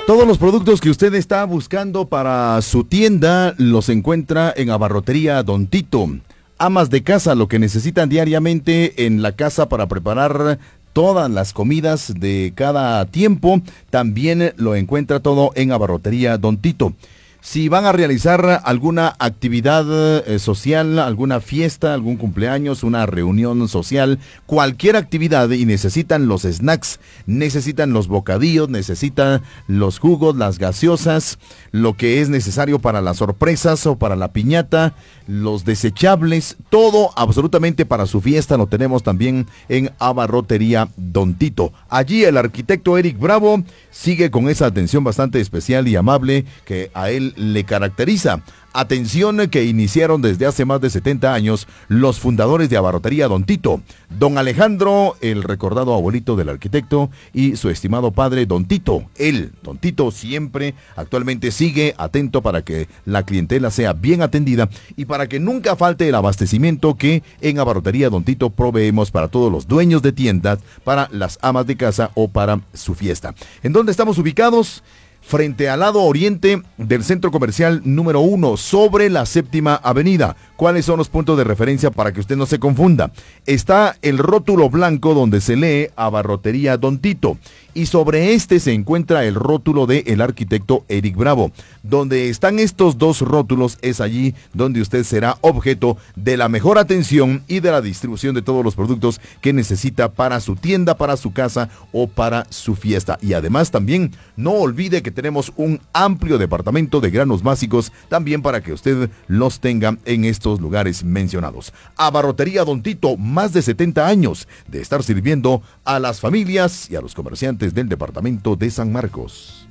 Todos los productos que usted está buscando para su tienda los encuentra en Abarrotería Don Tito. Amas de casa, lo que necesitan diariamente en la casa para preparar todas las comidas de cada tiempo, también lo encuentra todo en Abarrotería Don Tito. Si van a realizar alguna actividad social, alguna fiesta, algún cumpleaños, una reunión social, cualquier actividad y necesitan los snacks, necesitan los bocadillos, necesitan los jugos, las gaseosas, lo que es necesario para las sorpresas o para la piñata, los desechables, todo absolutamente para su fiesta lo tenemos también en Abarrotería Don Tito. Allí el arquitecto Eric Bravo sigue con esa atención bastante especial y amable que a él le caracteriza. Atención que iniciaron desde hace más de 70 años los fundadores de Abarrotería Don Tito. Don Alejandro, el recordado abuelito del arquitecto, y su estimado padre Don Tito. Él, Don Tito, siempre actualmente sigue atento para que la clientela sea bien atendida y para que nunca falte el abastecimiento que en Abarrotería Don Tito proveemos para todos los dueños de tiendas, para las amas de casa o para su fiesta. ¿En dónde estamos ubicados? Frente al lado oriente del centro comercial número 1, sobre la 7ª avenida. ¿Cuáles son los puntos de referencia para que usted no se confunda? Está el rótulo blanco donde se lee Abarrotería Don Tito. Y sobre este se encuentra el rótulo de el arquitecto Eric Bravo. Donde están estos dos rótulos es allí donde usted será objeto de la mejor atención y de la distribución de todos los productos que necesita para su tienda, para su casa o para su fiesta. Y además también no olvide que tenemos un amplio departamento de granos básicos también para que usted los tenga en estos lugares mencionados. Abarrotería Don Tito, más de 70 años de estar sirviendo a las familias y a los comerciantes del departamento de San Marcos.